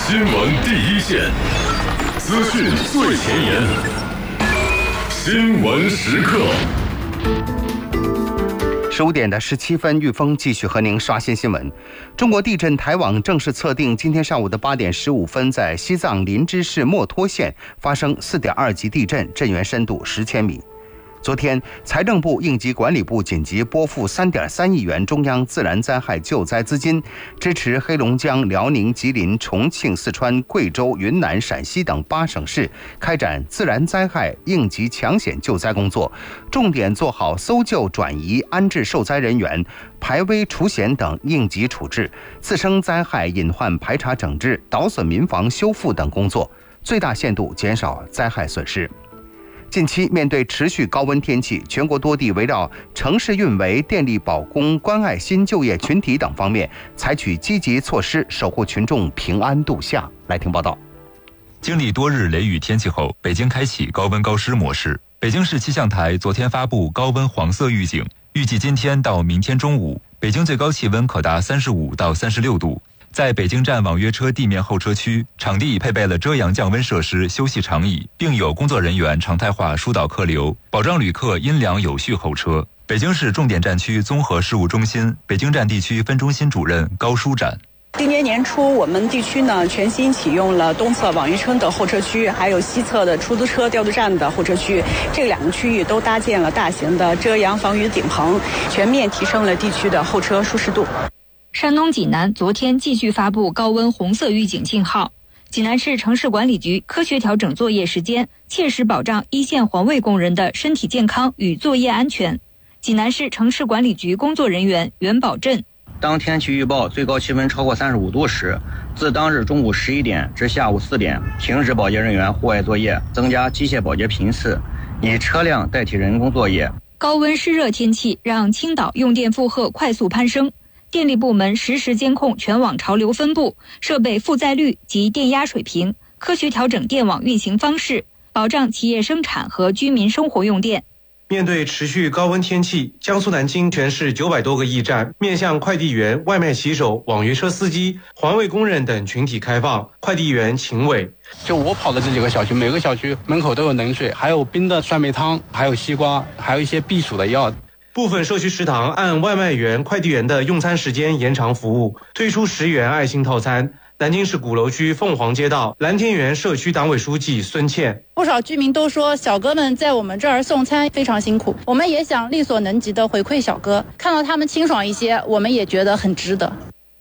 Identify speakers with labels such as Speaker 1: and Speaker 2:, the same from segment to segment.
Speaker 1: 新闻第一线，资讯最前沿，新闻时刻。15点的17分，玉峰继续和您刷新新闻。中国地震台网正式测定，今天上午的8点15分，在西藏林芝市墨脱县发生4.2级地震，震源深度10千米。昨天，财政部、应急管理部紧急拨付3.3亿元中央自然灾害救灾资金，支持黑龙江、辽宁、吉林、重庆、四川、贵州、云南、陕西等8省市开展自然灾害应急抢险救灾工作，重点做好搜救、转移、安置受灾人员、排危除险等应急处置，次生灾害隐患排查整治、倒损民房修复等工作，最大限度减少灾害损失。近期面对持续高温天气，全国多地围绕城市运维、电力保供、关爱新就业群体等方面，采取积极措施，守护群众平安度夏。来听报道。
Speaker 2: 经历多日雷雨天气后，北京开启高温高湿模式。北京市气象台昨天发布高温黄色预警，预计今天到明天中午，北京最高气温可达35到36度。在北京站网约车地面候车区，场地已配备了遮阳降温设施、休息长椅，并有工作人员常态化疏导客流，保障旅客阴凉有序候车。北京市重点战区综合事务中心北京站地区分中心主任高舒展。
Speaker 3: 今年年初，我们地区呢全新启用了东侧网约车的候车区，还有西侧的出租车调度站的候车区。这2个区域都搭建了大型的遮阳防雨顶棚，全面提升了地区的候车舒适度。
Speaker 4: 山东济南昨天继续发布高温红色预警信号。济南市城市管理局科学调整作业时间，切实保障一线环卫工人的身体健康与作业安全。济南市城市管理局工作人员袁宝振：
Speaker 5: 当天气预报最高气温超过35度时，自当日中午11点至下午4点，停止保洁人员户外作业，增加机械保洁频次，以车辆代替人工作业。
Speaker 4: 高温湿热天气让青岛用电负荷快速攀升。电力部门实时监控全网潮流分布、设备负载率及电压水平，科学调整电网运行方式，保障企业生产和居民生活用电。
Speaker 6: 面对持续高温天气，江苏南京全市900多个驿站面向快递员、外卖骑手、网约车司机、环卫工人等群体开放。快递员秦伟：
Speaker 7: 就我跑的这几个小区，每个小区门口都有冷水，还有冰的酸梅汤，还有西瓜，还有一些避暑的药。
Speaker 6: 部分社区食堂按外卖员、快递员的用餐时间延长服务，推出10元爱心套餐。南京市鼓楼区凤凰街道蓝天园社区党委书记孙倩：
Speaker 8: 不少居民都说，小哥们在我们这儿送餐非常辛苦，我们也想力所能及的回馈小哥，看到他们清爽一些，我们也觉得很值得。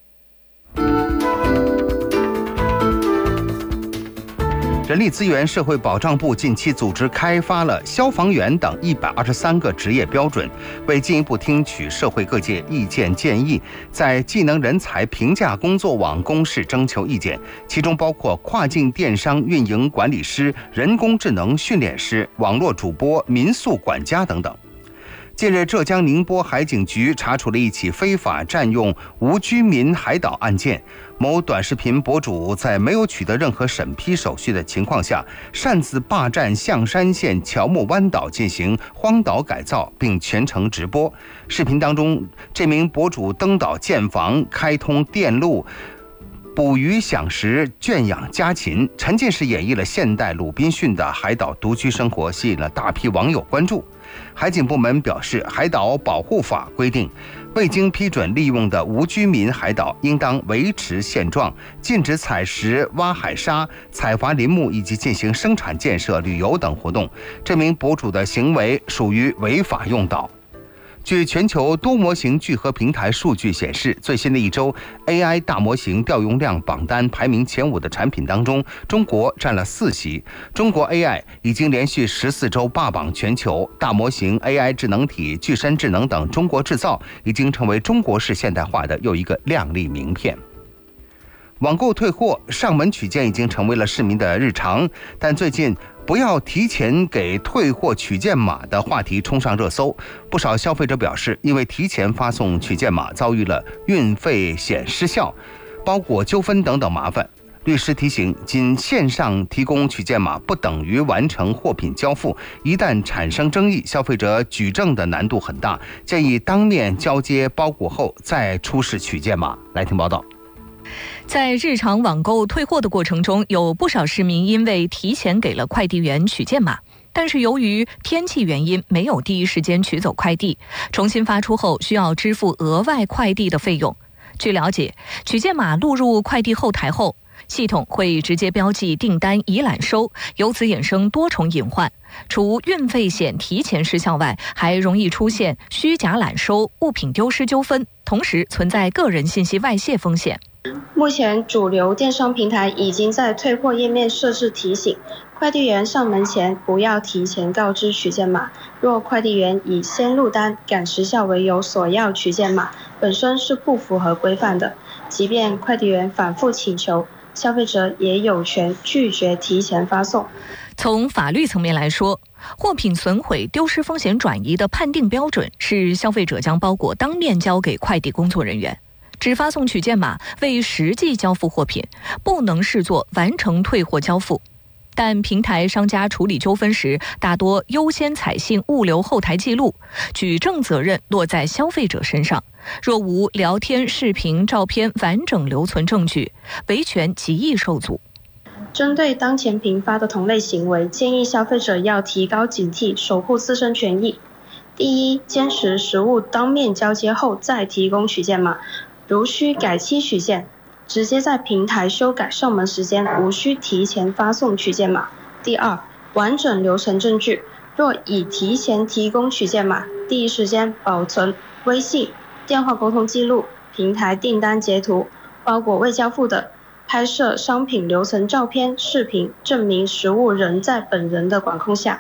Speaker 1: 人力资源社会保障部近期组织开发了消防员等123个职业标准，为进一步听取社会各界意见建议，在技能人才评价工作网公示征求意见，其中包括跨境电商运营管理师、人工智能训练师、网络主播、民宿管家等等。近日，浙江宁波海警局查处了一起非法占用无居民海岛案件。某短视频博主在没有取得任何审批手续的情况下，擅自霸占象山县乔木湾岛进行荒岛改造，并全程直播。视频当中，这名博主登岛建房、开通电路、捕鱼享食、圈养家禽，沉浸式演绎了现代鲁滨逊的海岛独居生活，吸引了大批网友关注。海警部门表示，海岛保护法规定，未经批准利用的无居民海岛应当维持现状，禁止采石、挖海沙、采伐林木以及进行生产建设、旅游等活动。这名博主的行为属于违法用岛。据全球多模型聚合平台数据显示，最新的一周 AI 大模型调用量榜单排名前5的产品当中，中国占了4席。中国 AI 已经连续14周霸榜全球，大模型、AI 智能体、具身智能等中国制造已经成为中国式现代化的又一个亮丽名片。网购退货、上门取件已经成为了市民的日常，但最近不要提前给退货取件码的话题冲上热搜。不少消费者表示，因为提前发送取件码，遭遇了运费险失效、包裹纠纷等等麻烦。律师提醒，仅线上提供取件码不等于完成货品交付，一旦产生争议，消费者举证的难度很大，建议当面交接包裹后再出示取件码。来听报道。
Speaker 9: 在日常网购退货的过程中，有不少市民因为提前给了快递员取件码，但是由于天气原因没有第一时间取走快递，重新发出后需要支付额外快递的费用。据了解，取件码录入快递后台后，系统会直接标记订单已揽收，由此衍生多重隐患。除运费险提前失效外，还容易出现虚假揽收、物品丢失纠纷，同时存在个人信息外泄风险。
Speaker 10: 目前主流电商平台已经在退货页面设置提醒，快递员上门前不要提前告知取件码。若快递员以先入单、赶时效为由索要取件码，本身是不符合规范的。即便快递员反复请求，消费者也有权拒绝提前发送。
Speaker 9: 从法律层面来说，货品损毁、丢失风险转移的判定标准是消费者将包裹当面交给快递工作人员，只发送取件码未实际交付货品，不能视作完成退货交付。但平台商家处理纠纷时，大多优先采信物流后台记录，举证责任落在消费者身上。若无聊天、视频、照片完整留存证据，维权极易受阻。
Speaker 10: 针对当前频发的同类行为，建议消费者要提高警惕，守护自身权益。第一，坚持实物当面交接后再提供取件码，如需改期取件，直接在平台修改上门时间，无需提前发送取件码。第二，完整留存证据，若已提前提供取件码，第一时间保存微信、电话沟通记录、平台订单截图、包裹未交付的，拍摄商品留存照片、视频，证明实物仍在本人的管控下。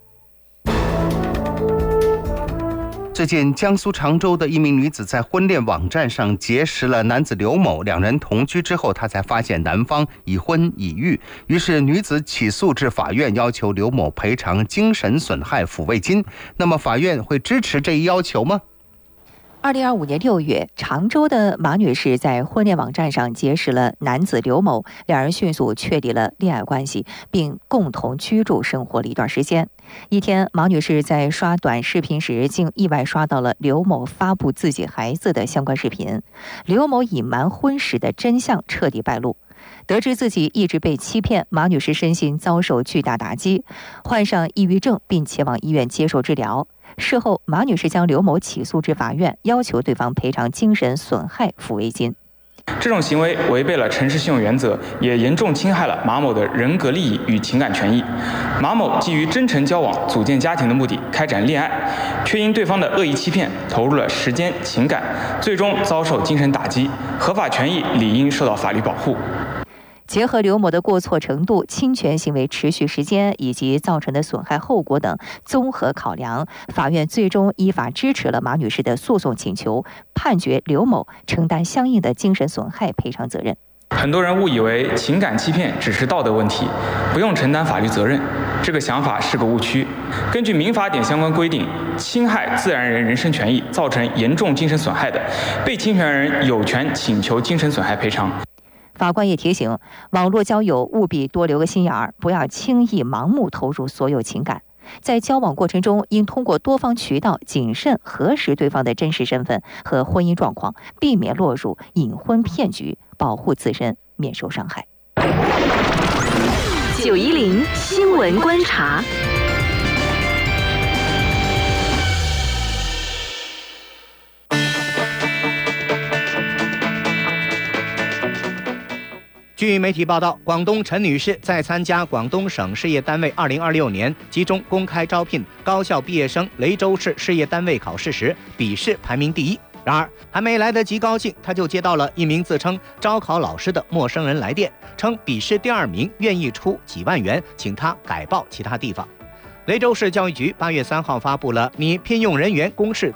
Speaker 1: 最近，江苏常州的一名女子在婚恋网站上结识了男子刘某，两人同居之后，她才发现男方已婚已育，于是女子起诉至法院，要求刘某赔偿精神损害抚慰金。那么，法院会支持这一要求吗
Speaker 11: ？2025年6月，常州的马女士在婚恋网站上结识了男子刘某，两人迅速确立了恋爱关系，并共同居住生活了一段时间。一天，马女士在刷短视频时，竟意外刷到了刘某发布自己孩子的相关视频。刘某隐瞒婚史的真相彻底败露。得知自己一直被欺骗，马女士身心遭受巨大打击，患上抑郁症，并前往医院接受治疗。事后，马女士将刘某起诉至法院，要求对方赔偿精神损害抚慰金。
Speaker 12: 这种行为违背了诚实信用原则，也严重侵害了马某的人格利益与情感权益。马某基于真诚交往、组建家庭的目的开展恋爱，却因对方的恶意欺骗投入了时间、情感，最终遭受精神打击，合法权益理应受到法律保护。
Speaker 11: 结合刘某的过错程度、侵权行为持续时间以及造成的损害后果等综合考量，法院最终依法支持了马女士的诉讼请求，判决刘某承担相应的精神损害赔偿责任。
Speaker 12: 很多人误以为情感欺骗只是道德问题，不用承担法律责任，这个想法是个误区。根据民法典相关规定，侵害自然人人身权益造成严重精神损害的，被侵权人有权请求精神损害赔偿。
Speaker 11: 法官也提醒，网络交友务必多留个心眼儿，不要轻易盲目投入所有情感。在交往过程中，应通过多方渠道谨慎核实对方的真实身份和婚姻状况，避免落入隐婚骗局，保护自身免受伤害。
Speaker 13: 910新闻观察。
Speaker 14: 据媒体报道，广东陈女士在参加广东省事业单位2026年集中公开招聘高校毕业生雷州市事业单位考试时，笔试排名第1。然而，还没来得及高兴，她就接到了一名自称招考老师的陌生人来电，称笔试第2名愿意出几万元，请她改报其他地方。雷州市教育局8月3号发布了拟聘用人员公示